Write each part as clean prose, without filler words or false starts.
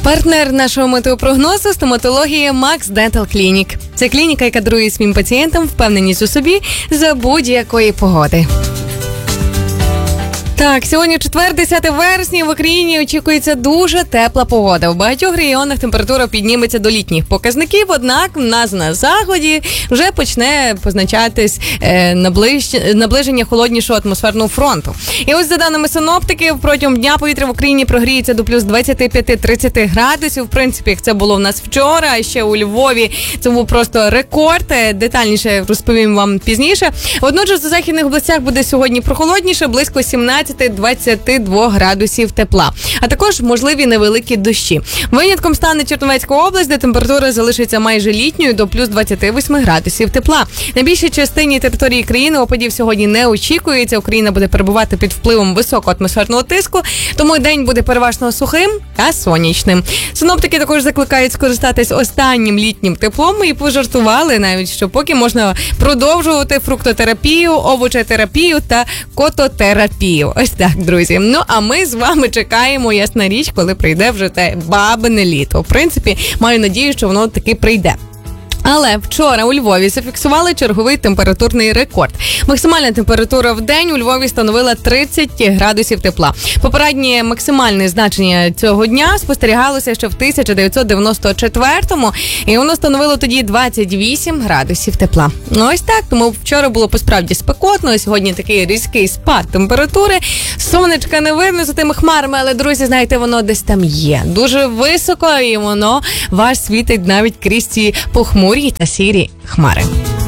Партнер нашого метеопрогнозу – стоматологія Max Dental Clinic. Це клініка, яка дарує своїм пацієнтам впевненість у собі за будь-якої погоди. Так, сьогодні четвер, 10 вересня, в Україні очікується дуже тепла погода. В багатьох регіонах температура підніметься до літніх показників, однак в нас на заході вже почне позначатись наближення холоднішого атмосферного фронту. І ось за даними синоптиків, протягом дня повітря в Україні прогріється до плюс 25-30 градусів. В принципі, як це було в нас вчора, а ще у Львові це був просто рекорд. Детальніше розповім вам пізніше. Водночас у західних областях буде сьогодні прохолодніше, близько 17-22 градусів тепла. А також можливі невеликі дощі. Винятком стане Чернівецька область, де температура залишиться майже літньою до плюс 28 градусів тепла. На більшій частині території країни опадів сьогодні не очікується. Україна буде перебувати під впливом високого атмосферного тиску, тому день буде переважно сухим та сонячним. Синоптики також закликають скористатись останнім літнім теплом і пожартували навіть, що поки можна продовжувати фруктотерапію, овочетерапію та кототерапію. Ось так, друзі. Ну, а ми з вами чекаємо, ясна річ, коли прийде вже те бабине літо. В принципі, маю надію, що воно таки прийде. Але вчора у Львові зафіксували черговий температурний рекорд. Максимальна температура в день у Львові становила 30 градусів тепла. Попереднє максимальне значення цього дня спостерігалося ще в 1994-му, і воно становило тоді 28 градусів тепла. Ось так, тому вчора було посправді спекотно, сьогодні такий різкий спад температури. Сонечка не видно за тими хмарами, але, друзі, знаєте, воно десь там є. Дуже високо, і воно вас світить навіть крізь ці похмурі та сірі хмари.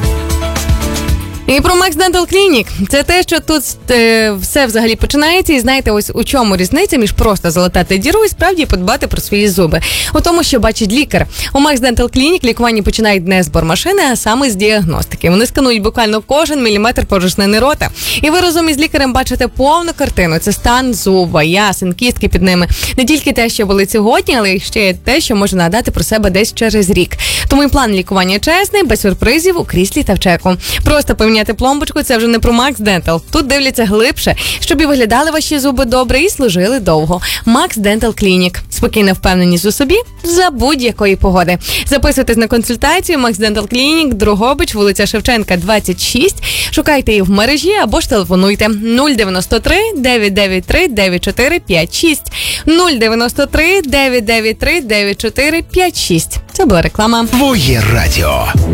І про Max Dental Clinic. Це те, що тут все взагалі починається. І знаєте, ось у чому різниця між просто залатати діру і справді подбати про свої зуби. У тому, що бачить лікар. У Max Dental Clinic лікування починають не з бормашини, а саме з діагностики. Вони сканують буквально кожен міліметр порожнини рота. І ви разом із лікарем бачите повну картину. Це стан зуба, ясен, кістки під ними. Не тільки те, що болить сьогодні, але й ще те, що може надати про себе десь через рік. Тому і план лікування чесний, без сюрпризів, у кріслі та в чеку. Просто поміняти пломбочку – це вже не про Max Dental. Тут дивляться глибше, щоб і виглядали ваші зуби добре і служили довго. Max Dental Clinic. Спокійна впевненість у собі за будь-якої погоди. Записуйтесь на консультацію Max Dental Clinic, Дрогобич, вулиця Шевченка, 26. Шукайте її в мережі або ж телефонуйте 093 993 9456. 093 993 9456. Це була реклама. Твоє радіо.